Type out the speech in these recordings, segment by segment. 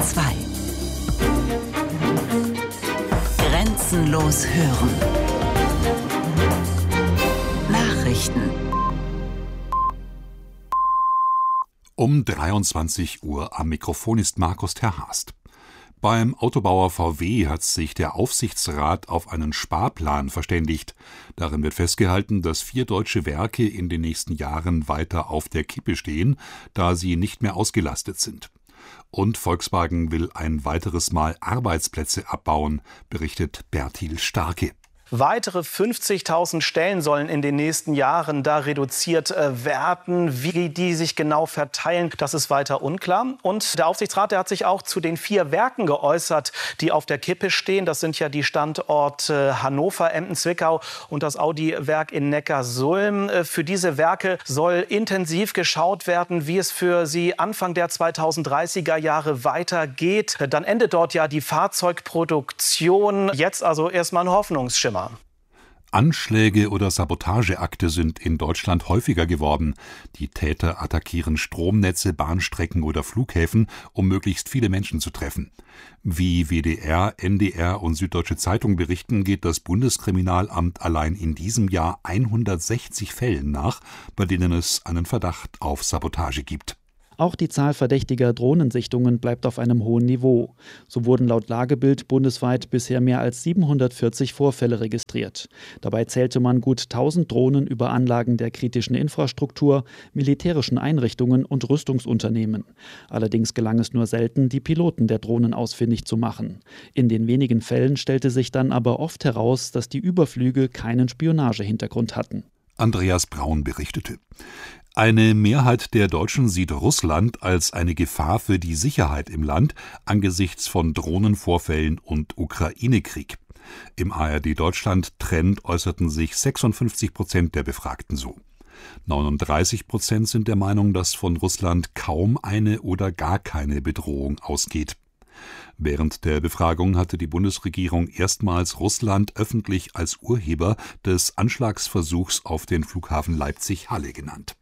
2. Grenzenlos hören. Nachrichten. Um 23 Uhr am Mikrofon ist Markus Terhast. Beim Autobauer VW hat sich der Aufsichtsrat auf einen Sparplan verständigt. Darin wird festgehalten, dass 4 deutsche Werke in den nächsten Jahren weiter auf der Kippe stehen, da sie nicht mehr ausgelastet sind. Und Volkswagen will ein weiteres Mal Arbeitsplätze abbauen, berichtet Bertil Starke. Weitere 50.000 Stellen sollen in den nächsten Jahren da reduziert werden. Wie die sich genau verteilen, das ist weiter unklar. Und der Aufsichtsrat, der hat sich auch zu den 4 Werken geäußert, die auf der Kippe stehen. Das sind ja die Standorte Hannover, Emden, Zwickau und das Audi-Werk in Neckarsulm. Für diese Werke soll intensiv geschaut werden, wie es für sie Anfang der 2030er Jahre weitergeht. Dann endet dort ja die Fahrzeugproduktion. Jetzt also erstmal ein Hoffnungsschimmer. Anschläge oder Sabotageakte sind in Deutschland häufiger geworden. Die Täter attackieren Stromnetze, Bahnstrecken oder Flughäfen, um möglichst viele Menschen zu treffen. Wie WDR, NDR und Süddeutsche Zeitung berichten, geht das Bundeskriminalamt allein in diesem Jahr 160 Fällen nach, bei denen es einen Verdacht auf Sabotage gibt. Auch die Zahl verdächtiger Drohnensichtungen bleibt auf einem hohen Niveau. So wurden laut Lagebild bundesweit bisher mehr als 740 Vorfälle registriert. Dabei zählte man gut 1000 Drohnen über Anlagen der kritischen Infrastruktur, militärischen Einrichtungen und Rüstungsunternehmen. Allerdings gelang es nur selten, die Piloten der Drohnen ausfindig zu machen. In den wenigen Fällen stellte sich dann aber oft heraus, dass die Überflüge keinen Spionagehintergrund hatten. Andreas Braun berichtete. Eine Mehrheit der Deutschen sieht Russland als eine Gefahr für die Sicherheit im Land angesichts von Drohnenvorfällen und Ukraine-Krieg. Im ARD-Deutschland-Trend äußerten sich 56% der Befragten so. 39% sind der Meinung, dass von Russland kaum eine oder gar keine Bedrohung ausgeht. Während der Befragung hatte die Bundesregierung erstmals Russland öffentlich als Urheber des Anschlagsversuchs auf den Flughafen Leipzig-Halle genannt.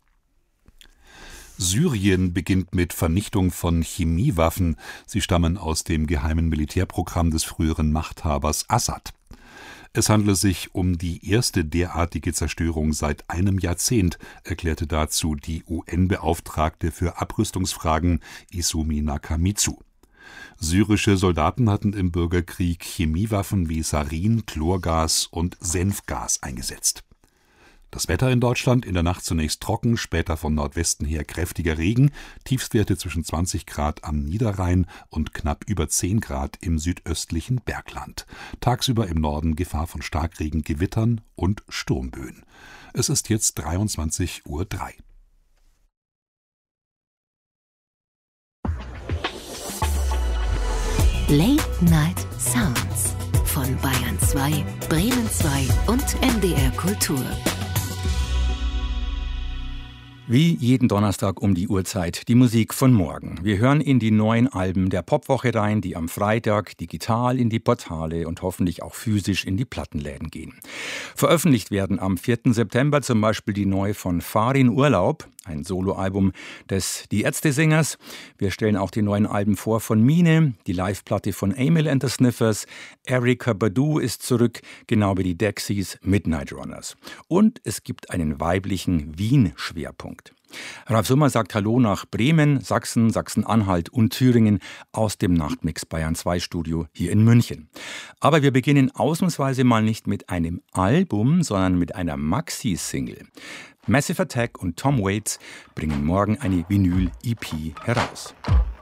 Syrien beginnt mit Vernichtung von Chemiewaffen. Sie stammen aus dem geheimen Militärprogramm des früheren Machthabers Assad. Es handle sich um die erste derartige Zerstörung seit einem Jahrzehnt, erklärte dazu die UN-Beauftragte für Abrüstungsfragen Izumi Nakamitsu. Syrische Soldaten hatten im Bürgerkrieg Chemiewaffen wie Sarin, Chlorgas und Senfgas eingesetzt. Das Wetter in Deutschland in der Nacht zunächst trocken, später von Nordwesten her kräftiger Regen, Tiefstwerte zwischen 20 Grad am Niederrhein und knapp über 10 Grad im südöstlichen Bergland. Tagsüber im Norden Gefahr von Starkregen, Gewittern und Sturmböen. Es ist jetzt 23:03 Uhr. Late Night Sounds von Bayern 2, Bremen 2 und NDR Kultur. Wie jeden Donnerstag um die Uhrzeit die Musik von morgen. Wir hören in die neuen Alben der Popwoche rein, die am Freitag digital in die Portale und hoffentlich auch physisch in die Plattenläden gehen. Veröffentlicht werden am 4. September zum Beispiel die neue von Farin Urlaub, ein Soloalbum des Die Ärzte-Sängers. Wir stellen auch die neuen Alben vor von Mine, die Live-Platte von Emil and the Sniffers, Erykah Badu ist zurück, genau wie die Dexys Midnight Runners. Und es gibt einen weiblichen Wien-Schwerpunkt. Ralf Summer sagt Hallo nach Bremen, Sachsen, Sachsen-Anhalt und Thüringen aus dem Nachtmix Bayern 2 Studio hier in München. Aber wir beginnen ausnahmsweise mal nicht mit einem Album, sondern mit einer Maxi-Single. Massive Attack und Tom Waits bringen morgen eine Vinyl-EP heraus.